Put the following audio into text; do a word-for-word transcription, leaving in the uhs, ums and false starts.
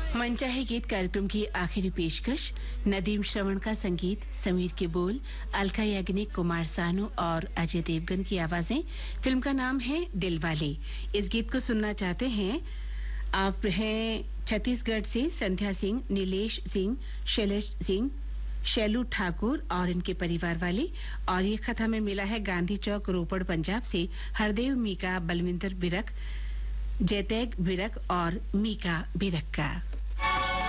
मनचाहे गीत कार्यक्रम की आखिरी पेशकश नदीम श्रवण का संगीत, समीर के बोल, अलका याग्निक, कुमार सानू और अजय देवगन की आवाजें। फिल्म का नाम है दिलवाले। इस गीत को सुनना चाहते हैं आप हैं छत्तीसगढ़ से संध्या सिंह, नीलेश सिंह, शैलेश सिंह, शैलू ठाकुर और इनके परिवार वाले। और ये खत हमें मिला है गांधी चौक, रोपड़, पंजाब से हरदेव, मीका, बलविंदर बिरक, जयतैग बिरक और मीका बिरक का।